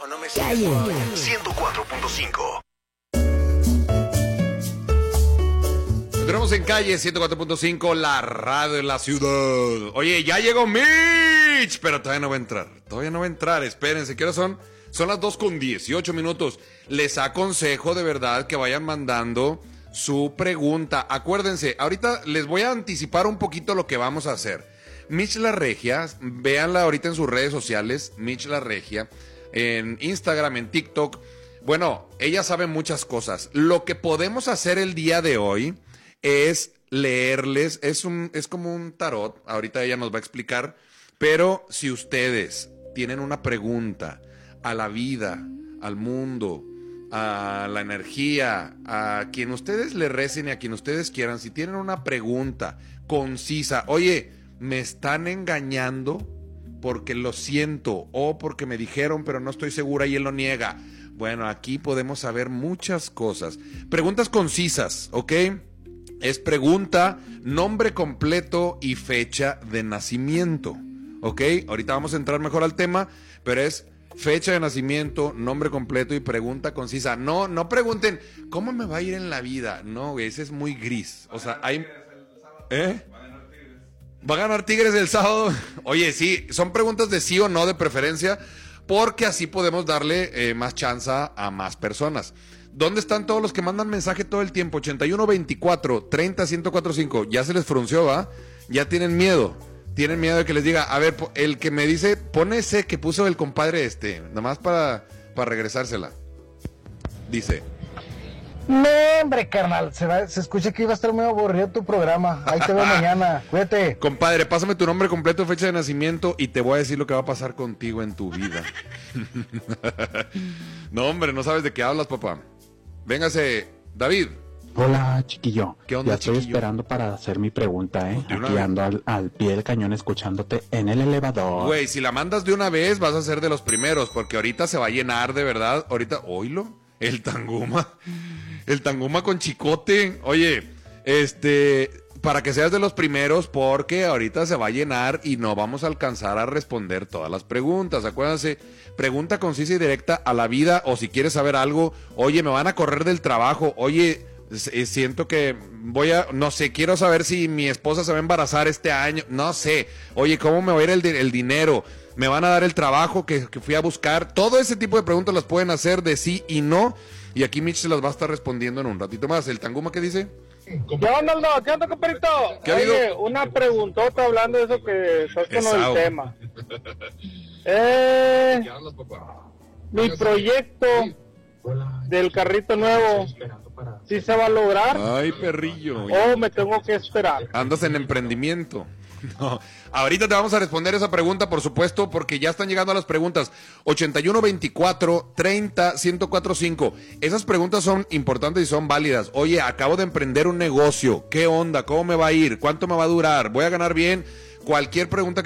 o no me Calle 104.5. Entramos en Calle 104.5, la radio de la ciudad. Oye, ya llegó Mitch, pero todavía no va a entrar. Espérense, ¿qué hora son? Son las 2:18. Les aconsejo de verdad que vayan mandando su pregunta. Acuérdense, ahorita les voy a anticipar un poquito lo que vamos a hacer. Mitch La Regia, véanla ahorita en sus redes sociales, Mitch La Regia, en Instagram, en TikTok. Bueno, ella sabe muchas cosas. Lo que podemos hacer el día de hoy es leerles, es como un tarot, ahorita ella nos va a explicar, pero si ustedes tienen una pregunta a la vida, al mundo, a la energía, a quien ustedes le recen y a quien ustedes quieran, si tienen una pregunta concisa, oye, me están engañando porque lo siento o porque me dijeron pero no estoy segura y él lo niega. Bueno, aquí podemos saber muchas cosas. Preguntas concisas, ¿ok? Es pregunta, nombre completo y fecha de nacimiento, ¿ok? Ahorita vamos a entrar mejor al tema, pero es fecha de nacimiento, nombre completo y pregunta concisa. No pregunten, ¿cómo me va a ir en la vida? No, güey, ese es muy gris. O sea, hay... ¿Eh? ¿Va a ganar Tigres el sábado? Oye, sí, son preguntas de sí o no de preferencia, porque así podemos darle más chance a más personas. ¿Dónde están todos los que mandan mensaje todo el tiempo? 81 24 30 1045. Ya se les frunció, ¿va? Ya tienen miedo. Tienen miedo de que les diga, a ver, el que me dice, pone ese que puso el compadre nada más para regresársela. Dice. No, hombre, carnal, se escucha que iba a estar muy aburrido tu programa. Ahí te veo mañana, cuídate. Compadre, pásame tu nombre completo, fecha de nacimiento y te voy a decir lo que va a pasar contigo en tu vida. No, hombre, no sabes de qué hablas, papá. Véngase, David. Hola, chiquillo. ¿Qué onda, ya estoy chiquillo? Esperando para hacer mi pregunta, ¿eh? ¿De una Aquí vez? ando al pie del cañón escuchándote en el elevador. Güey, si la mandas de una vez vas a ser de los primeros, porque ahorita se va a llenar de verdad. Ahorita, oílo, el Tanguma con chicote. Oye, para que seas de los primeros, porque ahorita se va a llenar y no vamos a alcanzar a responder todas las preguntas. Acuérdense, pregunta concisa y directa a la vida, o si quieres saber algo, oye, me van a correr del trabajo, oye, siento que no sé, quiero saber si mi esposa se va a embarazar este año, no sé, oye, ¿cómo me va a ir el dinero? ¿Me van a dar el trabajo que fui a buscar? Todo ese tipo de preguntas las pueden hacer de sí y no, y aquí Mitch se las va a estar respondiendo en un ratito más. ¿El Tanguma qué dice? ¿Qué onda, Aldo? ¿Qué onda, compadrito? ¿Qué ha habido? Oye, una preguntota hablando de eso que estás con Esao. el tema. Mi proyecto del carrito nuevo, ¿sí se va a lograr Ay, perrillo. o me tengo que esperar? Andas en emprendimiento. No. Ahorita te vamos a responder esa pregunta, por supuesto, porque ya están llegando a las preguntas. 81 24 30 1045. Esas preguntas son importantes y son válidas. Oye, acabo de emprender un negocio. ¿Qué onda? ¿Cómo me va a ir? ¿Cuánto me va a durar? ¿Voy a ganar bien? Cualquier pregunta